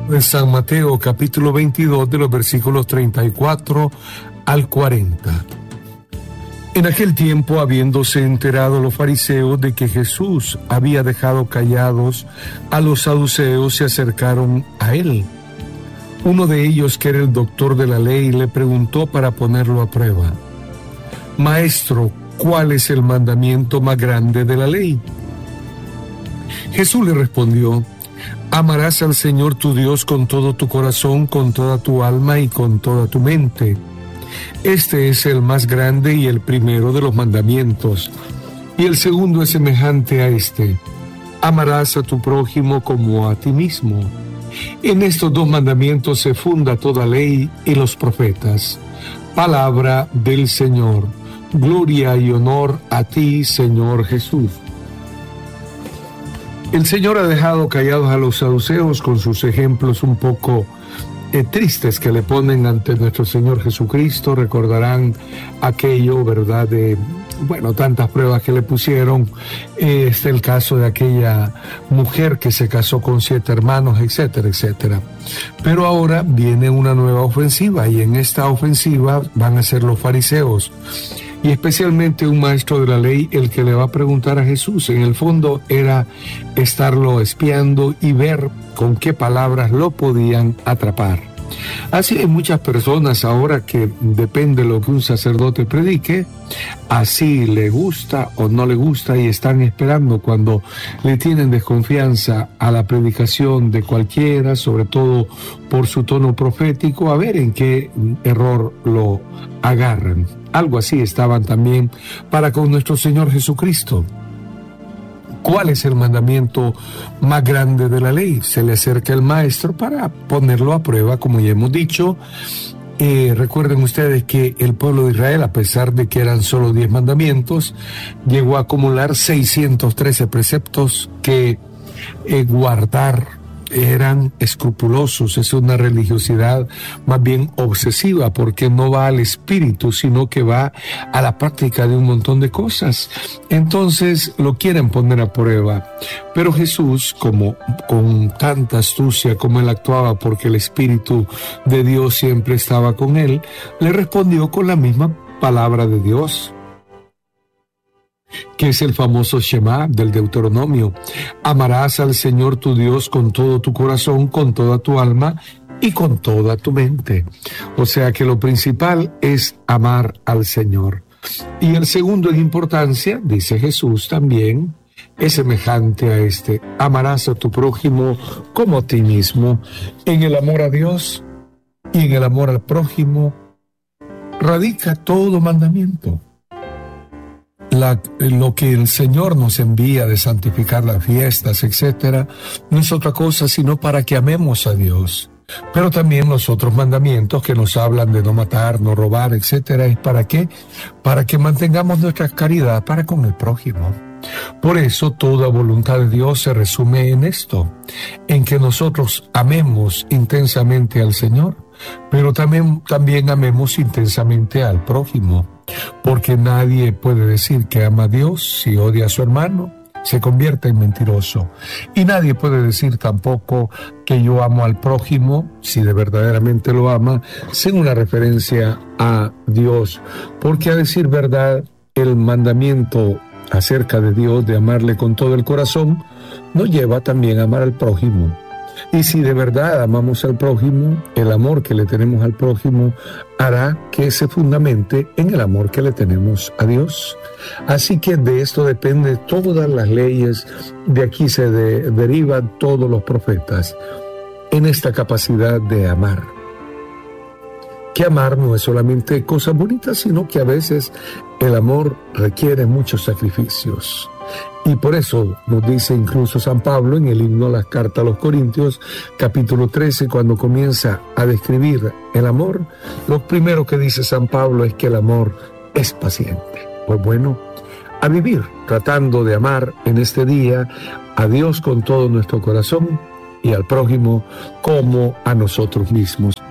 En San Mateo capítulo 22 de los versículos 34 al 40. En aquel tiempo, habiéndose enterado los fariseos de que Jesús había dejado callados a los saduceos, se acercaron a él. Uno de ellos, que era el doctor de la ley, le preguntó para ponerlo a prueba: Maestro, ¿cuál es el mandamiento más grande de la ley? Jesús le respondió: Amarás al Señor tu Dios con todo tu corazón, con toda tu alma y con toda tu mente. Este es el más grande y el primero de los mandamientos. Y el segundo es semejante a este: amarás a tu prójimo como a ti mismo. En estos dos mandamientos se funda toda ley y los profetas. Palabra del Señor. Gloria y honor a ti, Señor Jesús. El Señor ha dejado callados a los saduceos con sus ejemplos un poco tristes que le ponen ante nuestro Señor Jesucristo. Recordarán aquello, ¿verdad?, de, tantas pruebas que le pusieron. El caso de aquella mujer que se casó con 7 hermanos, etcétera, etcétera. Pero ahora viene una nueva ofensiva, y en esta ofensiva van a ser los fariseos. Y especialmente un maestro de la ley, el que le va a preguntar a Jesús. En el fondo era estarlo espiando y ver con qué palabras lo podían atrapar. Así hay muchas personas ahora que depende de lo que un sacerdote predique, así le gusta o no le gusta, y están esperando cuando le tienen desconfianza a la predicación de cualquiera, sobre todo por su tono profético, a ver en qué error lo agarran. Algo así estaban también para con nuestro Señor Jesucristo. ¿Cuál es el mandamiento más grande de la ley? Se le acerca el maestro para ponerlo a prueba, como ya hemos dicho. Recuerden ustedes que el pueblo de Israel, a pesar de que eran solo 10 mandamientos, llegó a acumular 613 preceptos que guardar. Eran escrupulosos. Es una religiosidad más bien obsesiva, porque no va al espíritu, sino que va a la práctica de un montón de cosas. Entonces lo quieren poner a prueba. Pero Jesús, como con tanta astucia como él actuaba, porque el Espíritu de Dios siempre estaba con él, le respondió con la misma palabra de Dios, que es el famoso Shema del Deuteronomio: amarás al Señor tu Dios con todo tu corazón, con toda tu alma y con toda tu mente. O sea que lo principal es amar al Señor. Y el segundo en importancia, dice Jesús también, es semejante a este: amarás a tu prójimo como a ti mismo. En el amor a Dios y en el amor al prójimo radica todo mandamiento. Lo que el Señor nos envía de santificar las fiestas, etcétera, no es otra cosa sino para que amemos a Dios. Pero también los otros mandamientos que nos hablan de no matar, no robar, etcétera, ¿es para qué? Para que mantengamos nuestra caridad para con el prójimo. Por eso toda voluntad de Dios se resume en esto, en que nosotros amemos intensamente al Señor, pero también amemos intensamente al prójimo. Porque nadie puede decir que ama a Dios si odia a su hermano, se convierte en mentiroso. Y nadie puede decir tampoco que yo amo al prójimo, si de verdaderamente lo ama, sin una referencia a Dios. Porque a decir verdad, el mandamiento acerca de Dios, de amarle con todo el corazón, nos lleva también a amar al prójimo. Y si de verdad amamos al prójimo, el amor que le tenemos al prójimo hará que se fundamente en el amor que le tenemos a Dios. Así que de esto depende todas las leyes, de aquí se derivan todos los profetas, en esta capacidad de amar. Que amar no es solamente cosas bonitas, sino que a veces el amor requiere muchos sacrificios. Y por eso nos dice incluso San Pablo en el himno a las cartas a los Corintios, capítulo 13, cuando comienza a describir el amor, lo primero que dice San Pablo es que el amor es paciente. Pues bueno, a vivir tratando de amar en este día a Dios con todo nuestro corazón y al prójimo como a nosotros mismos.